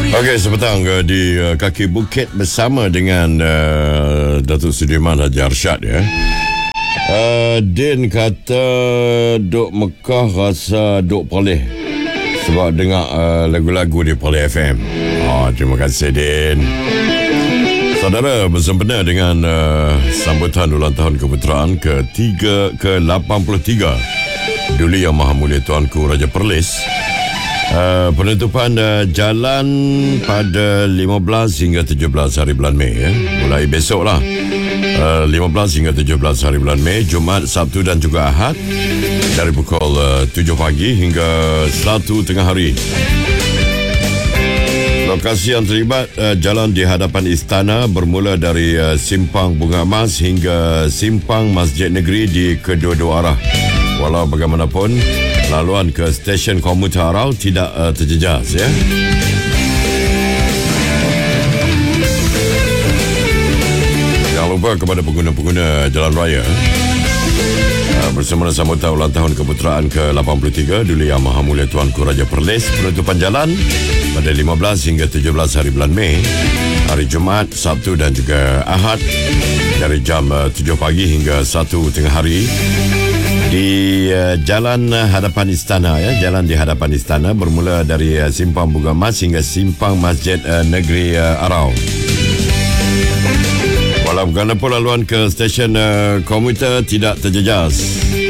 Okey, sepetang di kaki bukit bersama dengan Datuk Sudirman Haji Arsyad ya. Din kata duk Mekah rasa duk Perlis sebab dengar lagu-lagu di Perlis FM. Terima kasih Din. Saudara, bersempena dengan sambutan ulang tahun keputeraan ke-83 Duli Yang Maha Mulia Tuanku Raja Perlis, penutupan jalan pada 15 hingga 17 hari bulan Mei ya. Mulai besok lah, 15 hingga 17 hari bulan Mei, Jumaat, Sabtu dan juga Ahad, dari pukul 7 pagi hingga 1 tengah hari. Lokasi yang terlibat jalan di hadapan istana bermula dari Simpang Bunga Emas hingga Simpang Masjid Negeri di kedua-dua arah. Walau bagaimanapun, laluan ke stesen komuter Arau tidak terjejas ya. Jangan lupa kepada pengguna-pengguna jalan raya, bersama sambutan ulang tahun keputeraan ke-83 Duli Yang Maha Mulia Tuanku Raja Perlis, penutupan jalan pada 15 hingga 17 hari bulan Mei, hari Jumaat, Sabtu dan juga Ahad, dari jam 7 pagi hingga 1 tengah hari di jalan hadapan istana ya. Jalan di hadapan istana bermula dari Simpang Bunga Emas hingga Simpang Masjid Negeri Arau. Walau bagaimanapun, laluan ke stesen komuter tidak terjejas.